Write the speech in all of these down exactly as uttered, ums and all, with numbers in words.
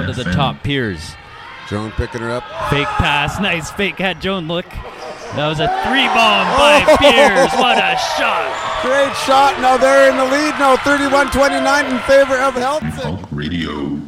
to the top piers. Joan picking her up. Fake pass. Nice fake. Had Joan look. That was a three ball by oh! Piers. What a shot. Great shot. Now they're in the lead now. thirty-one twenty-nine in favor of Helton. Radio.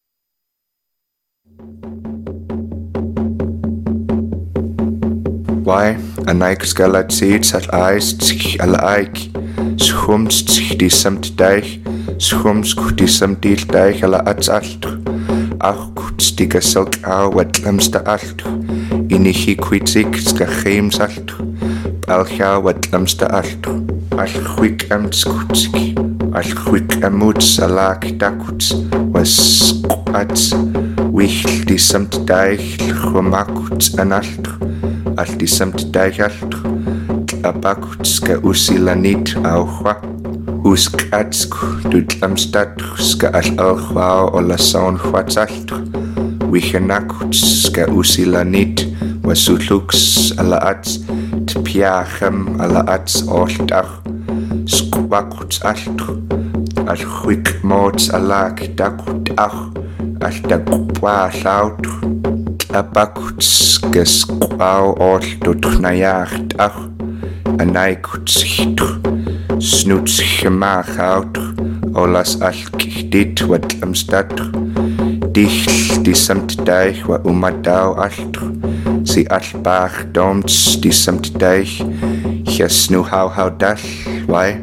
Why? A Nike scalat seeds at ice, al ike. Schums die samt deich. Schums die samt deich deich ala ats alt. Ach gut die geselt au wat lamste alt. Inichi kwitzig ska heims alt. Balcha wat lamste alt. Al quick am skutzig. Al quick amuts alak dakuts. Was ats. Wich die samt deich. Chumakuts an alt. Al die samt deich alt. Abakuts ska usilanit auchwa. Uskatsk dutlamstad ska al alchwa o la saun chwatsalt. Wichenakuts ska usilanit wasuluks ala ats tpiachem ala ats oltach. Skwakuts alt. Al chwik mots alak dakut ach. Al dakupwa laut. Abakuts ska skwau oltutchnajacht ach. Anaikutsichtr, snutschimachautr, olas alkichtit wat amstatr, dichl die samt deich wa umadau altr, si altbach domts die samt deich, jasnu hau hau dal, wai?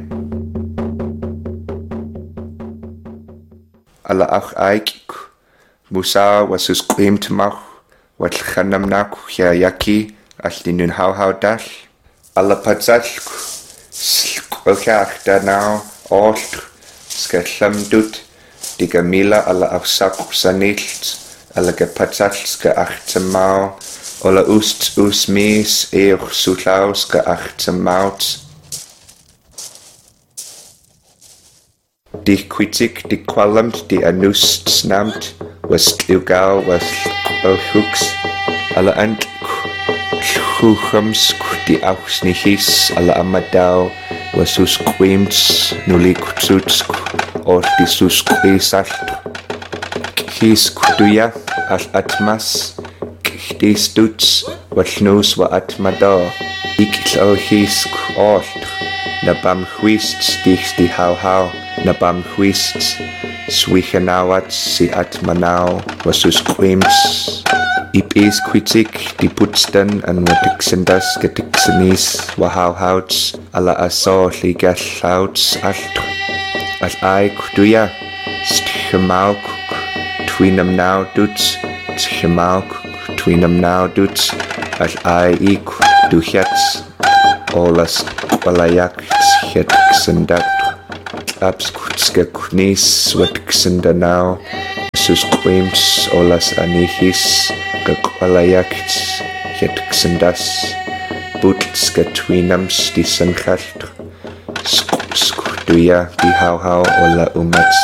Alla auch aikik, musa wasus qimt mach, wat chanamnak ya yaki, altinun hau hau dal. Alla patsalku, slkolkachta now, oltr, skatlamdut, diga mila alla afsaku sanilt, alla ge patsalska achtamau, olla ust us mis eoch sutlauska achtamauts. Di kwitik di kwalamt di anust snamt, was liugau was lkolhuks, alla antku. Chuchams die Auchsnichis alla amadau wasus quimts nulikutsuts or die sus quisalt his kutuya al atmas kdis tuts watnus wa atmada ikl his ort nabam huists dich die hau hau nabam huists swigenawat si atmanau wasus quimts Ip is kwitik di putstan an watiksendas getiksenis wahauhauts ala aso ligal hauts alt al ai kutuya stchemauk twinam now duts stchemauk twinam now duts al ai ik duchats olas walayak getiksendat abs kutske kunis watiksenda now sus quims olas anihis Kakwalajakts, Jetksendas, Butska twinams di sanchalt, Skuduya di hau hau ola umats.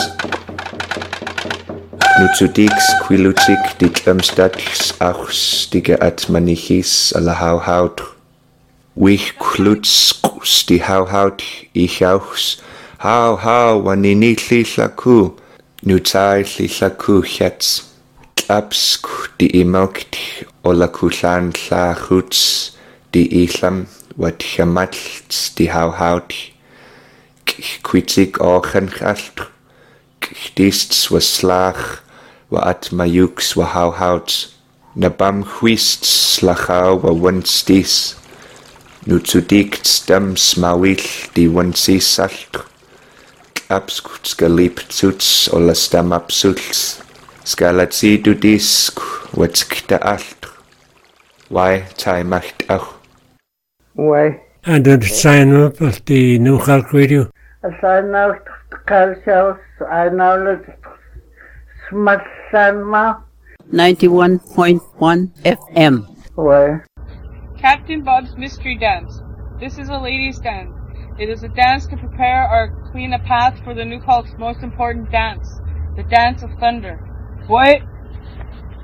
Nutsudix quilutik di tlamstadx auchs diga atmanichis ala hau haut. Wich klutskus di hau haut ich auchs, hau hau wanini lilaku, nutai lilaku chats. Absk di imaukt ola kulan la huts di islam wat chamatls di hau haut kwitzig ochen chalt dists was slach wa at mayuks wa hau hauts nabam huists slachau wa wonstis nu zu dikts dams mawil di wonsis salt absk skalip zuts ola stam absults Skalatsi du disk, watskta alt. Why, tai macht auch. Why? And then sign up at the New York Radio. I sign out to Calcius, I know that Smatsanma. ninety-one point one F M. Why? Captain Bob's Mystery Dance. This is a ladies' dance. It is a dance to prepare or clean a path for the New Hulk's most important dance, the Dance of Thunder. What?